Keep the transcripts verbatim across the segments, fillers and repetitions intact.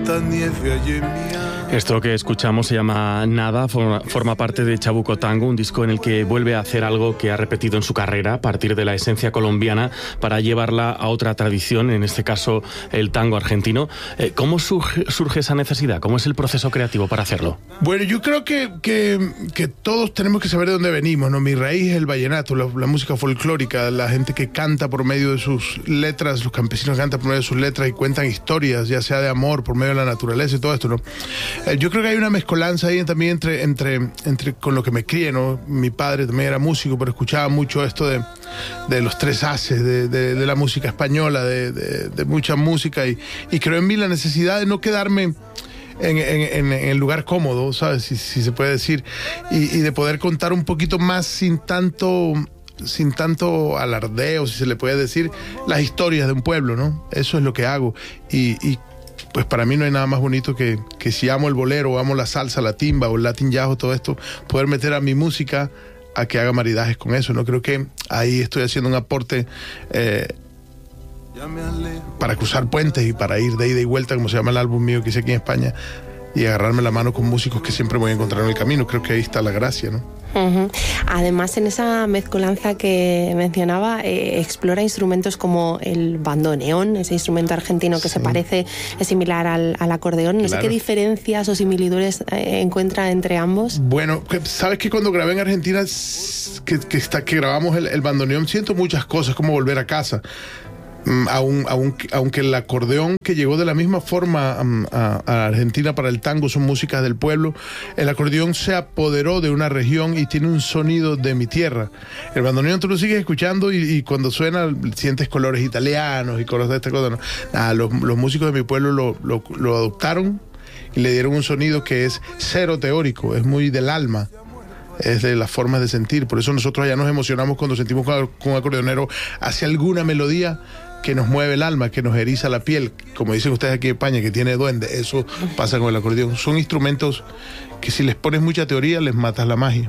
tanta nieve allí en mi alma. Esto que escuchamos se llama Nada, forma, forma parte de Chabuco Tango, un disco en el que vuelve a hacer algo que ha repetido en su carrera, a partir de la esencia colombiana, para llevarla a otra tradición, en este caso el tango argentino. Eh, ¿Cómo surge, surge esa necesidad? ¿Cómo es el proceso creativo para hacerlo? Bueno, yo creo que, que, que todos tenemos que saber de dónde venimos, ¿no? Mi raíz es el vallenato, la, la música folclórica, la gente que canta por medio de sus letras, los campesinos cantan por medio de sus letras y cuentan historias, ya sea de amor, por medio de la naturaleza y todo esto, ¿no? Eh, yo creo que hay una mezcolanza ahí también entre, entre, entre con lo que me crié, ¿no? Mi padre también era músico, pero escuchaba mucho esto de, de los tres haces, de, de, de la música española, de, de, de mucha música, y, y creo en mí la necesidad de no quedarme En, en, en el lugar cómodo, ¿sabes? Si, si se puede decir, y, y de poder contar un poquito más sin tanto, sin tanto alardeo, si se le puede decir, las historias de un pueblo, ¿no? Eso es lo que hago, y, y pues para mí no hay nada más bonito que, que si amo el bolero, o amo la salsa, la timba, o el latin jazz, o todo esto, poder meter a mi música a que haga maridajes con eso, ¿no? Creo que ahí estoy haciendo un aporte eh, para cruzar puentes y para ir de ida y vuelta, como se llama el álbum mío que hice aquí en España, y agarrarme la mano con músicos que siempre voy a encontrar en el camino. Creo que ahí está la gracia, ¿no? Uh-huh. Además, en esa mezcolanza que mencionaba, eh, explora instrumentos como el bandoneón, ese instrumento argentino que sí. se parece, es similar al, al acordeón. No claro. sé qué diferencias o similitudes eh, encuentra entre ambos. Bueno, sabes que cuando grabé en Argentina, que, que, está, que grabamos el, el bandoneón, siento muchas cosas, como volver a casa. Aun, aun, aunque el acordeón, que llegó de la misma forma um, a, a Argentina para el tango, son músicas del pueblo, el acordeón se apoderó de una región y tiene un sonido de mi tierra. El bandoneón tú lo sigues escuchando y, y cuando suena sientes colores italianos y colores de esta cosa, ¿no? Nada, los, los músicos de mi pueblo lo, lo, lo adoptaron y le dieron un sonido que es cero teórico, es muy del alma, es de las formas de sentir. Por eso nosotros allá nos emocionamos cuando sentimos con un acordeonero hace alguna melodía que nos mueve el alma, que nos eriza la piel, como dicen ustedes aquí en España, que tiene duende. Eso pasa con el acordeón. Son instrumentos que si les pones mucha teoría, les matas la magia.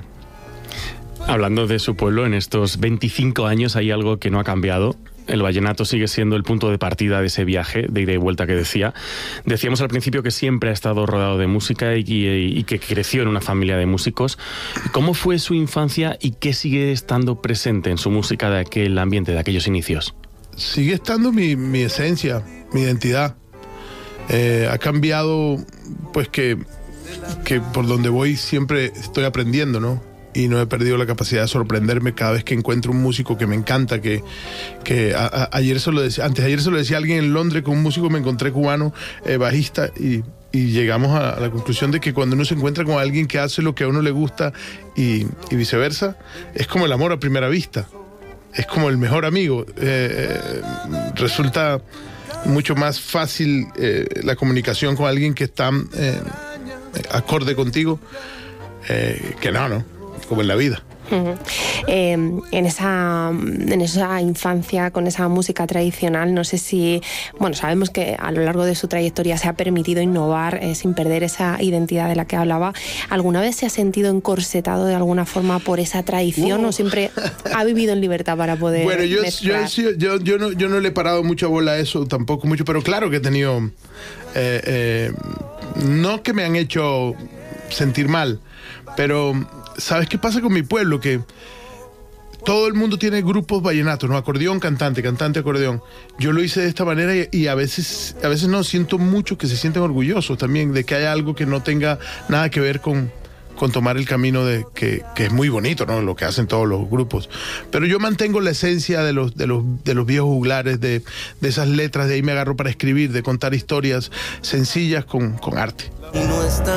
Hablando de su pueblo, en estos veinticinco años hay algo que no ha cambiado. El vallenato sigue siendo el punto de partida de ese viaje de ida y vuelta que decía. Decíamos al principio que siempre ha estado rodeado de música y, y, y que creció en una familia de músicos. ¿Cómo fue su infancia y qué sigue estando presente en su música de aquel ambiente, de aquellos inicios? Sigue estando mi, mi esencia, mi identidad. Eh, ha cambiado, pues que, que por donde voy siempre estoy aprendiendo, ¿no? Y no he perdido la capacidad de sorprenderme cada vez que encuentro un músico que me encanta, que, que a, a, ayer se lo decía, antes de ayer se lo decía a alguien en Londres, con un músico me encontré cubano, eh, bajista, y, y llegamos a, a la conclusión de que cuando uno se encuentra con alguien que hace lo que a uno le gusta y, y viceversa, es como el amor a primera vista. Es como el mejor amigo. Eh, resulta mucho más fácil eh, la comunicación con alguien que está eh, acorde contigo eh, que no, ¿no? Como en la vida. Uh-huh. Eh, en esa en esa infancia con esa música tradicional, no sé si, bueno, sabemos que a lo largo de su trayectoria se ha permitido innovar eh, sin perder esa identidad de la que hablaba. ¿Alguna vez se ha sentido encorsetado de alguna forma por esa tradición uh. o siempre ha vivido en libertad para poder bueno, yo, mezclar? yo, yo, yo, no, yo no le he parado mucha bola a eso, tampoco mucho, pero claro que he tenido eh, eh, no que me han hecho sentir mal, pero ¿sabes qué pasa con mi pueblo? Que todo el mundo tiene grupos vallenatos, ¿no? Acordeón, cantante, cantante, acordeón. Yo lo hice de esta manera y, y a veces a veces no, siento mucho que se sienten orgullosos también de que haya algo que no tenga nada que ver con, con tomar el camino de que, que es muy bonito, ¿no? Lo que hacen todos los grupos. Pero yo mantengo la esencia de los, de los, de los viejos juglares, de, de esas letras, de ahí me agarro para escribir, de contar historias sencillas con, con arte.